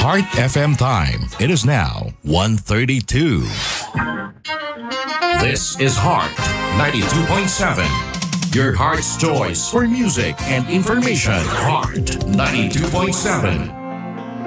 Heart FM time. It is now 1:32. This is Heart 92.7. Your heart's choice for music and information. Heart 92.7.